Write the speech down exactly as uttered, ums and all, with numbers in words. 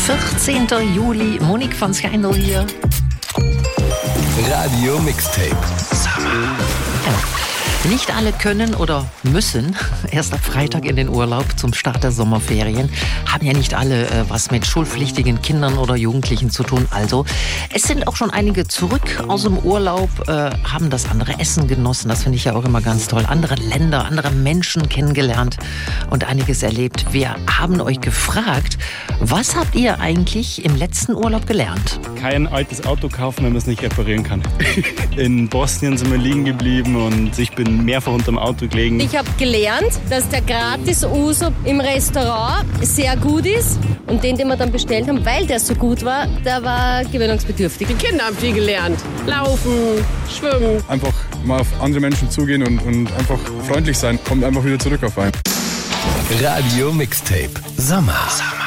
vierzehnten Juli, Monique von Skandal hier. Radio Mixtape. Summer. Ja. Nicht alle können oder müssen erst ab Freitag in den Urlaub zum Start der Sommerferien. Haben ja nicht alle äh, was mit schulpflichtigen Kindern oder Jugendlichen zu tun. Also, es sind auch schon einige zurück aus dem Urlaub, äh, haben das andere Essen genossen. Das finde ich ja auch immer ganz toll. Andere Länder, andere Menschen kennengelernt und einiges erlebt. Wir haben euch gefragt, was habt ihr eigentlich im letzten Urlaub gelernt? Kein altes Auto kaufen, wenn man es nicht reparieren kann. In Bosnien sind wir liegen geblieben und ich bin mehrfach unterm Auto gelegen. Ich habe gelernt, dass der Gratis-Uso im Restaurant sehr gut ist. Und den, den wir dann bestellt haben, weil der so gut war, der war gewöhnungsbedürftig. Die Kinder haben viel gelernt. Laufen, schwimmen. Einfach mal auf andere Menschen zugehen und, und einfach freundlich sein. Kommt einfach wieder zurück auf einen. Radio Mixtape. Sommer. Sommer.